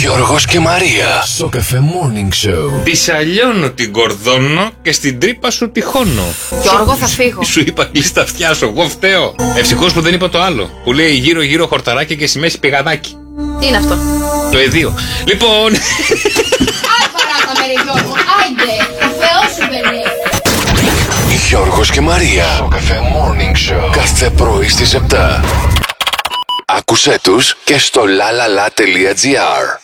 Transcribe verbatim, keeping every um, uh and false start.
Γιώργος και Μαρία. Σοκαφέ Morning Show. Τη σαλιώνω την κορδώνω και στην τρύπα σου τυχώνω. Γιώργο, θα φύγω. Σου είπα κλείσει τα αυτιά σου, εγώ φταίω. Ευτυχώς που δεν είπα το άλλο. Που λέει γύρω γύρω χορταράκι και στη μέση πηγαδάκι. Τι είναι αυτό? Το εδίο. Λοιπόν. Άι παράταμε ρε Γιώργο, άιντε. Θεός σου παιδί. Γιώργος και Μαρία. Σοκαφέ Morning Show. Κάθε πρωί στις επτά. Άκουσέ τους και στο lalala.gr.